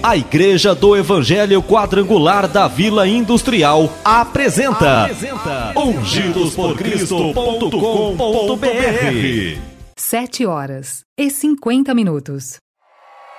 A Igreja do Evangelho Quadrangular da Vila Industrial apresenta ungidosporcristo.com.br. 7h50.